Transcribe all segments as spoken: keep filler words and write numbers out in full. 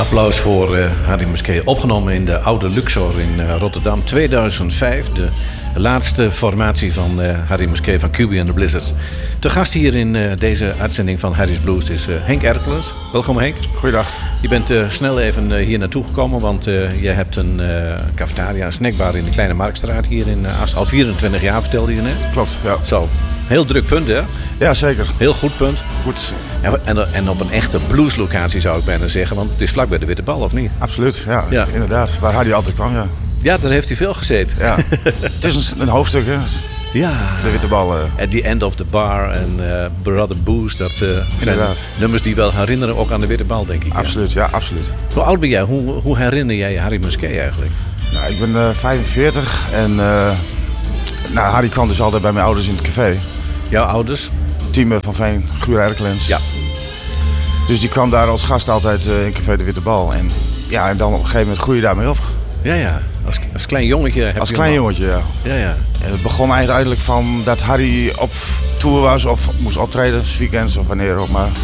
Applaus voor uh, Harry Musquet. Opgenomen in de Oude Luxor in uh, Rotterdam tweeduizend vijf. De laatste formatie van uh, Harry Musquet van Q B and the Blizzards. De gast hier in uh, deze uitzending van Harry's Blues is uh, Henk Erkelens. Welkom Henk. Goeiedag. Je bent uh, snel even uh, hier naartoe gekomen, want uh, je hebt een uh, cafetaria, een snackbar in de Kleine Marktstraat hier in uh, Ast. Al vierentwintig jaar vertelde je net. Klopt, ja. Zo, heel druk punt hè? Ja, zeker. Heel goed punt. Goed. En, en, en op een echte blueslocatie zou ik bijna zeggen, want het is vlak bij de Witte Bal, of niet? Absoluut, ja, ja. Inderdaad. Waar Harry altijd kwam, ja. Ja, daar heeft hij veel gezeten. Ja. Het is een, een hoofdstuk, hè. Ja. De Witte Bal. Uh... At the End of the Bar en uh, Brother Booze. Dat uh, zijn nummers die wel herinneren ook aan de Witte Bal, denk ik. Absoluut, ja, ja absoluut. Hoe oud ben jij? Hoe, hoe herinner jij je Harry Musquet eigenlijk? Nou, ik ben uh, vijfenveertig en uh, nou, Harry kwam dus altijd bij mijn ouders in het café. Jouw ouders? Team van Veen, Guur Erkelens. Ja. Dus die kwam daar als gast altijd uh, in café de Witte Bal. En, ja, en dan op een gegeven moment groei je daarmee op. Ja, ja. Als, als klein jongetje heb Als je klein hem jongetje, ja. Ja, ja. En het begon eigenlijk van dat Harry op tour was of moest optreden, 's weekends of wanneer ook maar.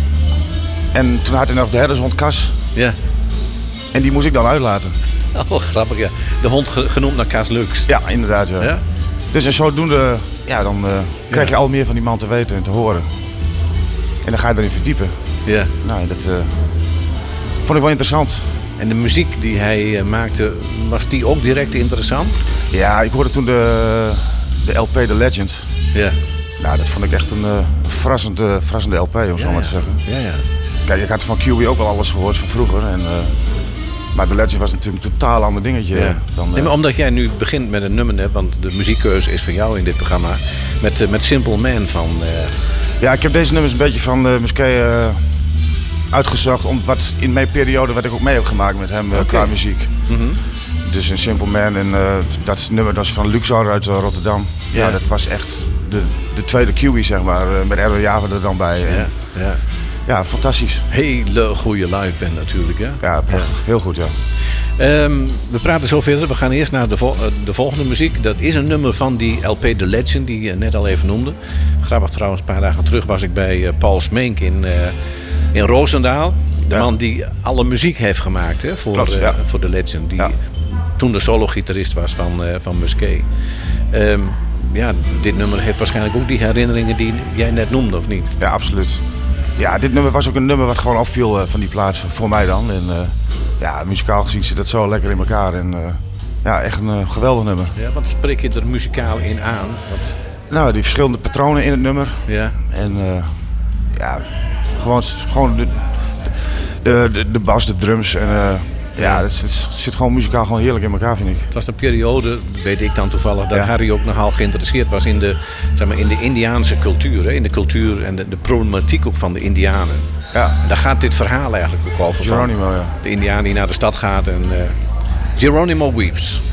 En toen had hij nog de herdershond Cas. Ja. En die moest ik dan uitlaten. Oh, grappig, ja. De hond ge- genoemd naar Cas Lux. Ja, inderdaad, ja. Ja? Dus en zodoende, ja, dan uh, krijg je al meer van die man te weten en te horen. En dan ga je erin verdiepen. Ja. Nou, dat uh, vond ik wel interessant. En de muziek die hij uh, maakte, was die ook direct interessant? Ja, ik hoorde toen de, de L P The Legend. Ja. Nou, dat vond ik echt een uh, verrassende, verrassende L P, om ja, zo maar ja. te zeggen. Ja, ja. Kijk, ik had van Q B ook wel alles gehoord van vroeger. En, uh, maar The Legend was natuurlijk een totaal ander dingetje. Ja. Dan, uh... nee, maar omdat jij nu begint met een nummer, hè, want de muziekkeuze is van jou in dit programma. Met, uh, met Simple Man van... Uh... Ja, ik heb deze nummers een beetje van uh, Musquet uh, uitgezocht. Om wat in mijn periode wat ik ook mee heb gemaakt met hem uh, okay. qua muziek. Mm-hmm. Dus in Simple Man en uh, dat nummer dat is van Luxor uit uh, Rotterdam. Ja. ja, dat was echt de, de tweede Q B, zeg maar. Uh, met Erwin Jager er dan bij. En, ja, ja. ja, fantastisch. Hele goede live band natuurlijk, hè? Ja, prachtig. Ja. Heel goed, ja. Um, we praten zo verder. We gaan eerst naar de, vo- de volgende muziek. Dat is een nummer van die L P The Legend die je net al even noemde. Grappig trouwens, een paar dagen terug was ik bij uh, Paul Smeenk in, uh, in Roosendaal. De ja. man die alle muziek heeft gemaakt hè, voor, Klopt, uh, ja. voor The Legend. Die ja. toen de solo-gitarist was van, uh, van Musquet. Um, ja, dit nummer heeft waarschijnlijk ook die herinneringen die jij net noemde, of niet? Ja, absoluut. Ja, dit nummer was ook een nummer wat gewoon opviel uh, van die plaats voor mij dan. En, uh, ja, muzikaal gezien zit dat zo lekker in elkaar. En, uh, ja, echt een uh, geweldig nummer. Ja, wat spreek je er muzikaal in aan? Wat... Nou, die verschillende patronen in het nummer. Ja. En uh, ja, gewoon, gewoon de, de, de, de bas, de drums en... Uh, Ja, het, het zit gewoon muzikaal gewoon heerlijk in elkaar, vind ik. Het was een periode, weet ik dan toevallig, dat ja. Harry ook nogal geïnteresseerd was in de, zeg maar, in de Indiaanse cultuur. Hè? In de cultuur en de, de problematiek ook van de Indianen. Ja. En daar gaat dit verhaal eigenlijk ook over. Geronimo, ja. De Indiaan die naar de stad gaat en uh, Geronimo Weeps.